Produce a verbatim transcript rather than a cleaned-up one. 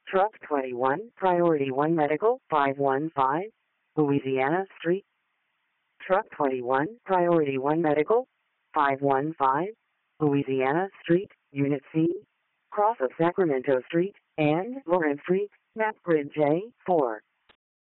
Truck twenty-one, Priority one Medical, five one five, Louisiana Street. Truck twenty-one, Priority one Medical, five one five, Louisiana Street, Unit C, cross of Sacramento Street, and Lawrence Street, map grid J four.